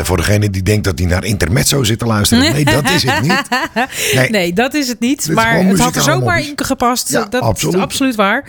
En voor degene die denkt dat hij naar Intermezzo zit te luisteren. Nee, dat is het niet. Nee, dat is het niet. Maar het had er zomaar in gepast. Ja, dat absoluut. is absoluut waar.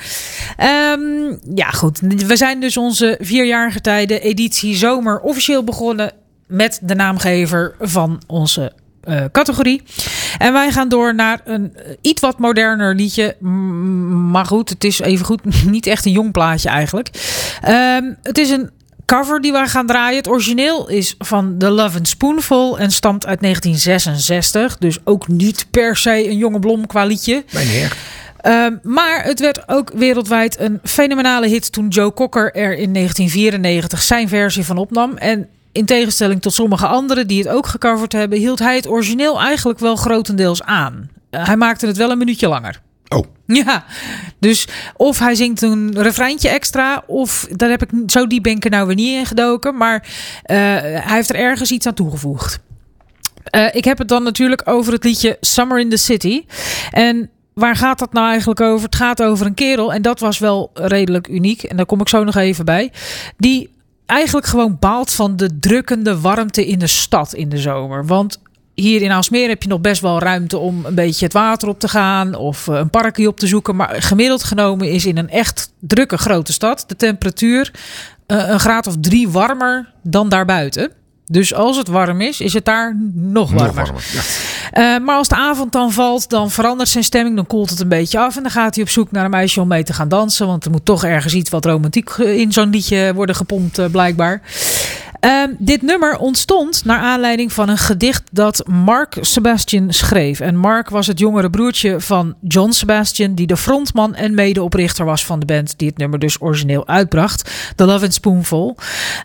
Ja, goed. We zijn dus onze 4-jarige tijden editie zomer officieel begonnen met de naamgever van onze categorie. En wij gaan door naar een iets wat moderner liedje. Maar goed, het is evengoed niet echt een jong plaatje eigenlijk. Het is een cover die wij gaan draaien. Het origineel is van The Lovin' Spoonful en stamt uit 1966. Dus ook niet per se een jonge blom qua liedje. Meneer. Maar het werd ook wereldwijd een fenomenale hit toen Joe Cocker er in 1994 zijn versie van opnam. En in tegenstelling tot sommige anderen die het ook gecoverd hebben, hield hij het origineel eigenlijk wel grotendeels aan. Hij maakte het wel een minuutje langer. Oh. Ja, dus of hij zingt een refreintje extra, of daar heb ik zo diep ben ik er nou weer niet in gedoken. Maar hij heeft er ergens iets aan toegevoegd. Ik heb het dan natuurlijk over het liedje Summer in the City. En waar gaat dat nou eigenlijk over? Het gaat over een kerel, en dat was wel redelijk uniek. En daar kom ik zo nog even bij. Die eigenlijk gewoon baalt van de drukkende warmte in de stad in de zomer. Want hier in Aalsmeer heb je nog best wel ruimte om een beetje het water op te gaan of een parkje op te zoeken. Maar gemiddeld genomen is in een echt drukke grote stad de temperatuur een graad of 3 warmer dan daarbuiten. Dus als het warm is, is het daar nog warmer. Ja. Maar als de avond dan valt, dan verandert zijn stemming. Dan koelt het een beetje af en dan gaat hij op zoek naar een meisje om mee te gaan dansen. Want er moet toch ergens iets wat romantiek in zo'n liedje worden gepompt blijkbaar. Dit nummer ontstond naar aanleiding van een gedicht dat Mark Sebastian schreef. En Mark was het jongere broertje van John Sebastian, die de frontman en medeoprichter was van de band die het nummer dus origineel uitbracht. The Lovin' Spoonful.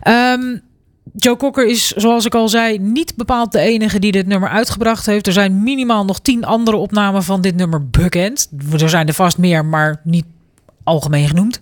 Joe Cocker is, zoals ik al zei, niet bepaald de enige die dit nummer uitgebracht heeft. Er zijn minimaal nog 10 andere opnamen van dit nummer bekend. Er zijn er vast meer, maar niet algemeen genoemd.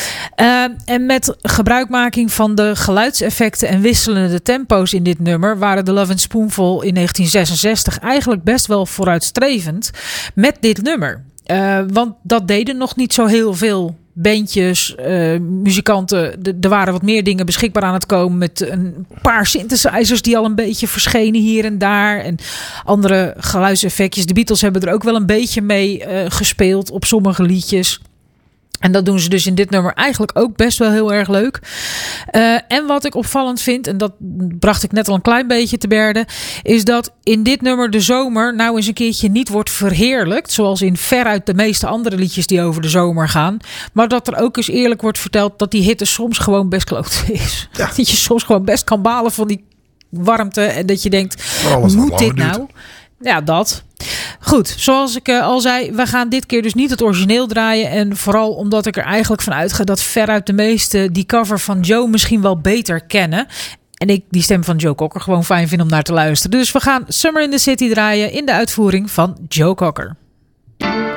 En met gebruikmaking van de geluidseffecten en wisselende tempo's in dit nummer waren The Lovin' Spoonful in 1966 eigenlijk best wel vooruitstrevend met dit nummer. Want dat deden nog niet zo heel veel bandjes, muzikanten. Er waren wat meer dingen beschikbaar aan het komen met een paar synthesizers die al een beetje verschenen hier en daar. En andere geluidseffectjes. De Beatles hebben er ook wel een beetje mee gespeeld op sommige liedjes. En dat doen ze dus in dit nummer eigenlijk ook best wel heel erg leuk. En wat ik opvallend vind, en dat bracht ik net al een klein beetje te berde, is dat in dit nummer de zomer nou eens een keertje niet wordt verheerlijkt, zoals in veruit de meeste andere liedjes die over de zomer gaan. Maar dat er ook eens eerlijk wordt verteld dat die hitte soms gewoon best kloot is. Ja. Dat je soms gewoon best kan balen van die warmte en dat je denkt, moet dit nou? Ja, dat. Goed, zoals ik al zei, we gaan dit keer dus niet het origineel draaien. En vooral omdat ik er eigenlijk van uitga dat veruit de meeste die cover van Joe misschien wel beter kennen. En ik die stem van Joe Cocker gewoon fijn vind om naar te luisteren. Dus we gaan Summer in the City draaien in de uitvoering van Joe Cocker.